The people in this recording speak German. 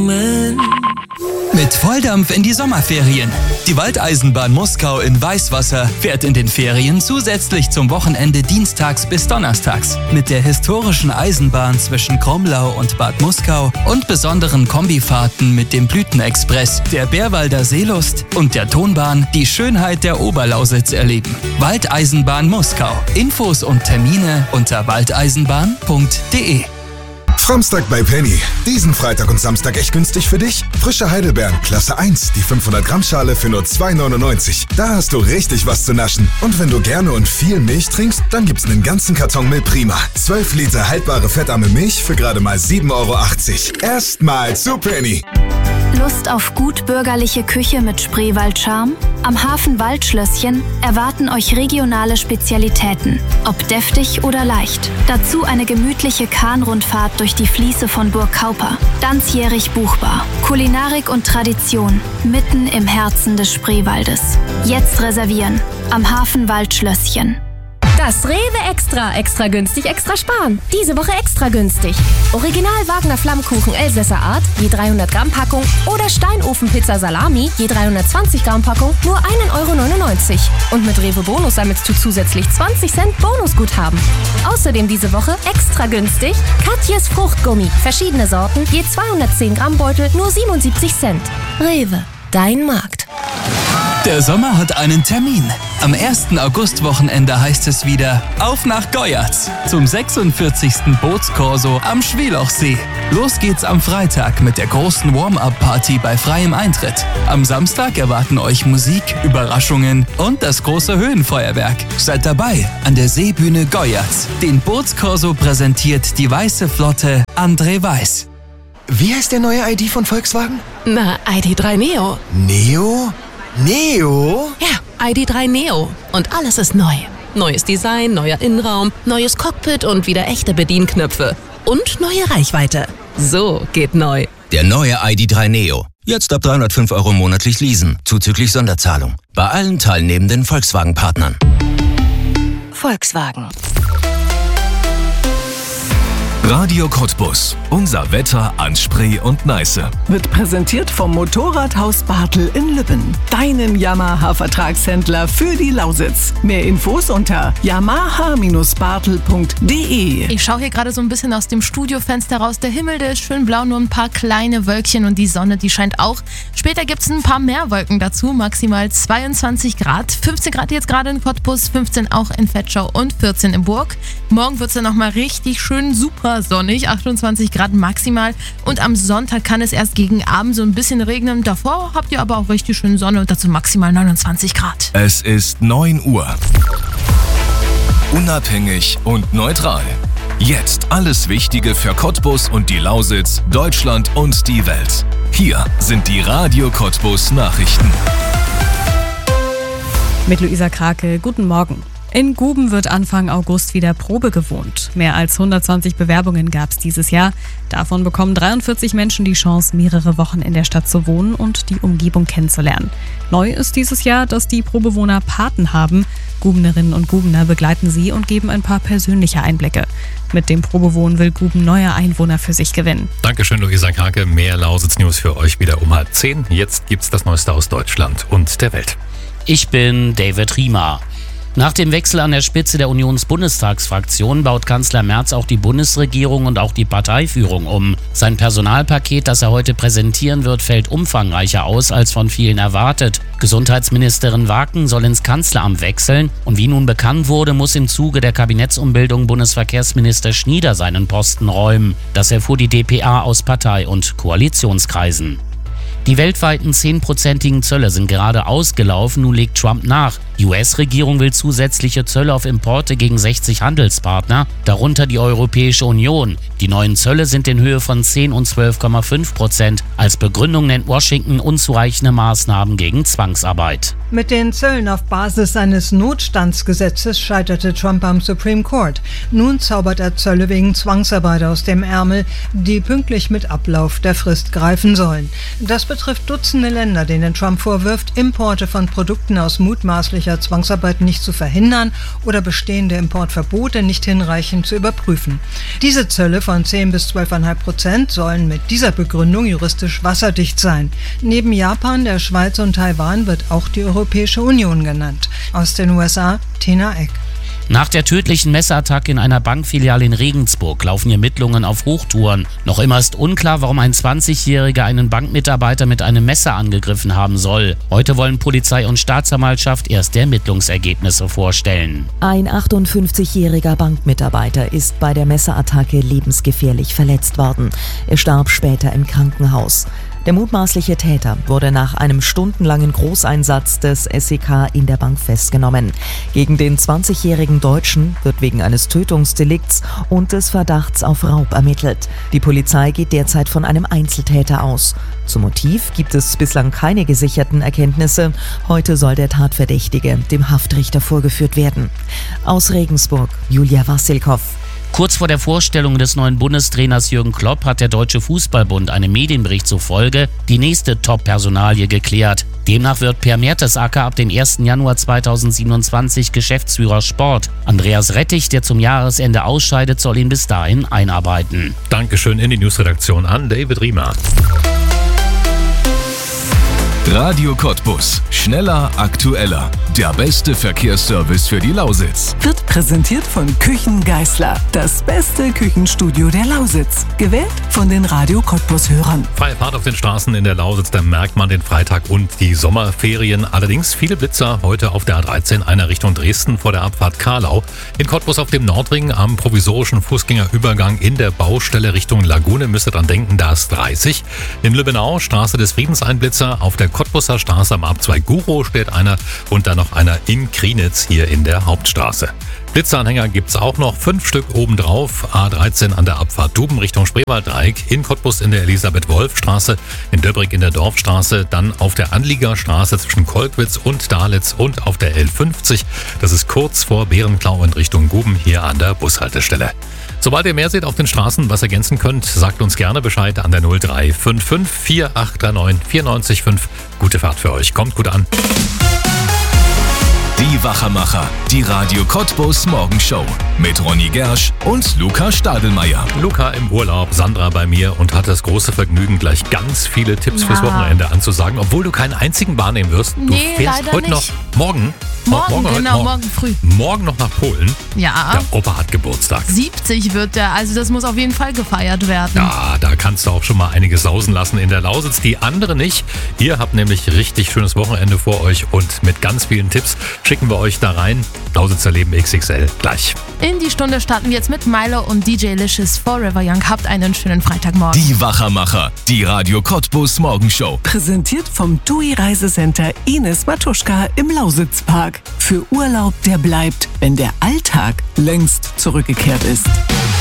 Mit Volldampf in die Sommerferien. Die Waldeisenbahn Muskau in Weißwasser fährt in den Ferien zusätzlich zum Wochenende dienstags bis donnerstags mit der historischen Eisenbahn zwischen Kromlau und Bad Muskau und besonderen Kombifahrten mit dem Blütenexpress, der Bärwalder Seelust und der Tonbahn die Schönheit der Oberlausitz erleben. Waldeisenbahn Muskau. Infos und Termine unter waldeisenbahn.de. Samstag bei Penny. Diesen Freitag und Samstag echt günstig für dich. Frische Heidelbeeren, Klasse 1, die 500 Gramm Schale für nur 2,99. Da hast du richtig was zu naschen. Und wenn du gerne und viel Milch trinkst, dann gibt's einen ganzen Karton Milch Prima. 12 Liter haltbare fettarme Milch für gerade mal 7,80 Euro. Erstmal zu Penny. Lust auf gut bürgerliche Küche mit Spreewald-Charme? Am Hafen Waldschlösschen erwarten euch regionale Spezialitäten, ob deftig oder leicht. Dazu eine gemütliche Kahnrundfahrt durch die Fließe von Burg Kauper. Ganzjährig buchbar. Kulinarik und Tradition mitten im Herzen des Spreewaldes. Jetzt reservieren. Am Hafen Waldschlösschen. Das Rewe Extra. Extra günstig, extra sparen. Diese Woche extra günstig. Original Wagner Flammkuchen Elsässer Art, je 300 Gramm Packung oder Steinofenpizza Salami, je 320 Gramm Packung, nur 1,99 Euro. Und mit Rewe Bonus sammelst du zusätzlich 20 Cent Bonusguthaben. Außerdem diese Woche extra günstig Katjes Fruchtgummi. Verschiedene Sorten, je 210 Gramm Beutel, nur 77 Cent. Rewe, dein Markt. Der Sommer hat einen Termin. Am 1. Augustwochenende heißt es wieder auf nach Goyatz zum 46. Bootskorso am Schwielochsee. Los geht's am Freitag mit der großen Warm-Up-Party bei freiem Eintritt. Am Samstag erwarten euch Musik, Überraschungen und das große Höhenfeuerwerk. Seid dabei an der Seebühne Goyatz. Den Bootskorso präsentiert die Weiße Flotte André Weiß. Wie heißt der neue ID von Volkswagen? Na, ID.3 Neo. Neo? Neo? Ja, ID.3 Neo. Und alles ist neu. Neues Design, neuer Innenraum, neues Cockpit und wieder echte Bedienknöpfe. Und neue Reichweite. So geht neu. Der neue ID.3 Neo. Jetzt ab 305 Euro monatlich leasen, zuzüglich Sonderzahlung. Bei allen teilnehmenden Volkswagen-Partnern. Volkswagen. Radio Cottbus. Unser Wetter an Spree und Neiße. Wird präsentiert vom Motorradhaus Bartel in Lübben. Deinem Yamaha-Vertragshändler für die Lausitz. Mehr Infos unter yamaha-bartel.de. Ich schaue hier gerade so ein bisschen aus dem Studiofenster raus. Der Himmel, der ist schön blau, nur ein paar kleine Wölkchen und die Sonne, die scheint auch. Später gibt es ein paar mehr Wolken dazu, maximal 22 Grad. 15 Grad jetzt gerade in Cottbus, 15 auch in Vetschau und 14 in Burg. Morgen wird es dann nochmal richtig schön super sonnig, 28 Grad maximal. Und am Sonntag kann es erst gegen Abend so ein bisschen regnen. Davor habt ihr aber auch richtig schön Sonne und dazu maximal 29 Grad. Es ist 9 Uhr. Unabhängig und neutral. Jetzt alles Wichtige für Cottbus und die Lausitz, Deutschland und die Welt. Hier sind die Radio Cottbus Nachrichten. Mit Luisa Krake, guten Morgen. In Guben wird Anfang August wieder Probe gewohnt. Mehr als 120 Bewerbungen gab es dieses Jahr. Davon bekommen 43 Menschen die Chance, mehrere Wochen in der Stadt zu wohnen und die Umgebung kennenzulernen. Neu ist dieses Jahr, dass die Probewohner Paten haben. Gubenerinnen und Gubener begleiten sie und geben ein paar persönliche Einblicke. Mit dem Probewohnen will Guben neue Einwohner für sich gewinnen. Dankeschön, Luisa Krake. Mehr Lausitz-News für euch wieder um 9:30. Jetzt gibt's das Neueste aus Deutschland und der Welt. Ich bin David Riemer. Nach dem Wechsel an der Spitze der Unionsbundestagsfraktion baut Kanzler Merz auch die Bundesregierung und auch die Parteiführung um. Sein Personalpaket, das er heute präsentieren wird, fällt umfangreicher aus als von vielen erwartet. Gesundheitsministerin Waken soll ins Kanzleramt wechseln und wie nun bekannt wurde, muss im Zuge der Kabinettsumbildung Bundesverkehrsminister Schnieder seinen Posten räumen. Das erfuhr die dpa aus Partei- und Koalitionskreisen. Die weltweiten 10%igen Zölle sind gerade ausgelaufen, nun legt Trump nach. Die US-Regierung will zusätzliche Zölle auf Importe gegen 60 Handelspartner, darunter die Europäische Union. Die neuen Zölle sind in Höhe von 10 und 12,5%. Als Begründung nennt Washington unzureichende Maßnahmen gegen Zwangsarbeit. Mit den Zöllen auf Basis eines Notstandsgesetzes scheiterte Trump am Supreme Court. Nun zaubert er Zölle wegen Zwangsarbeit aus dem Ärmel, die pünktlich mit Ablauf der Frist greifen sollen. Das betrifft Dutzende Länder, denen Trump vorwirft, Importe von Produkten aus mutmaßlicher der Zwangsarbeit nicht zu verhindern oder bestehende Importverbote nicht hinreichend zu überprüfen. Diese Zölle von 10 bis 12,5% sollen mit dieser Begründung juristisch wasserdicht sein. Neben Japan, der Schweiz und Taiwan wird auch die Europäische Union genannt. Aus den USA, Tina Eck. Nach der tödlichen Messerattacke in einer Bankfiliale in Regensburg laufen Ermittlungen auf Hochtouren. Noch immer ist unklar, warum ein 20-Jähriger einen Bankmitarbeiter mit einem Messer angegriffen haben soll. Heute wollen Polizei und Staatsanwaltschaft erste Ermittlungsergebnisse vorstellen. Ein 58-jähriger Bankmitarbeiter ist bei der Messerattacke lebensgefährlich verletzt worden. Er starb später im Krankenhaus. Der mutmaßliche Täter wurde nach einem stundenlangen Großeinsatz des SEK in der Bank festgenommen. Gegen den 20-jährigen Deutschen wird wegen eines Tötungsdelikts und des Verdachts auf Raub ermittelt. Die Polizei geht derzeit von einem Einzeltäter aus. Zum Motiv gibt es bislang keine gesicherten Erkenntnisse. Heute soll der Tatverdächtige dem Haftrichter vorgeführt werden. Aus Regensburg, Julia Wassilkow. Kurz vor der Vorstellung des neuen Bundestrainers Jürgen Klopp hat der Deutsche Fußballbund einem Medienbericht zufolge die nächste Top-Personalie geklärt. Demnach wird Per Mertesacker ab dem 1. Januar 2027 Geschäftsführer Sport. Andreas Rettich, der zum Jahresende ausscheidet, soll ihn bis dahin einarbeiten. Dankeschön in die Newsredaktion an David Riemer. Radio Cottbus. Schneller, aktueller. Der beste Verkehrsservice für die Lausitz. Wird präsentiert von Küchen Geisler. Das beste Küchenstudio der Lausitz. Gewählt von den Radio Cottbus-Hörern. Freie Fahrt auf den Straßen in der Lausitz, da merkt man den Freitag und die Sommerferien. Allerdings viele Blitzer heute auf der A13, einer Richtung Dresden vor der Abfahrt Karlau. In Cottbus auf dem Nordring am provisorischen Fußgängerübergang in der Baustelle Richtung Lagune. Müsst ihr dran denken, da ist 30. In Lübbenau, Straße des Friedens, ein Blitzer. Auf der Cottbuser Straße am A2 Guro steht einer und dann noch einer in Krienitz hier in der Hauptstraße. Blitzeranhänger gibt's auch noch, 5 Stück obendrauf. A13 an der Abfahrt Duben Richtung Spreewalddreieck, in Cottbus in der Elisabeth-Wolf-Straße, in Döbrig in der Dorfstraße, dann auf der Anliegerstraße zwischen Kolkwitz und Dalitz und auf der L50. Das ist kurz vor Bärenklau in Richtung Guben hier an der Bushaltestelle. Sobald ihr mehr seht auf den Straßen, was ergänzen könnt, sagt uns gerne Bescheid an der 0355 4839 945. Gute Fahrt für euch, kommt gut an. Die Wachermacher, die Radio Cottbus Morgenshow mit Ronny Gersch und Luca Stadelmeier. Luca im Urlaub, Sandra bei mir und hat das große Vergnügen, gleich ganz viele Tipps fürs Wochenende anzusagen, obwohl du keinen einzigen wahrnehmen wirst. Du fährst heute noch morgen Morgen früh. Morgen noch nach Polen. Ja. Der Opa hat Geburtstag. 70 wird der, also das muss auf jeden Fall gefeiert werden. Ja, da kannst du auch schon mal einiges sausen lassen in der Lausitz, die andere nicht. Ihr habt nämlich richtig schönes Wochenende vor euch und mit ganz vielen Tipps schicken wir euch da rein. Lausitzer Leben XXL gleich. In die Stunde starten wir jetzt mit Milo und DJ Licious Forever Young. Habt einen schönen Freitagmorgen. Die Wachermacher, die Radio Cottbus Morgenshow. Präsentiert vom TUI Reisecenter Ines Matuschka im Lausitzpark. Für Urlaub, der bleibt, wenn der Alltag längst zurückgekehrt ist.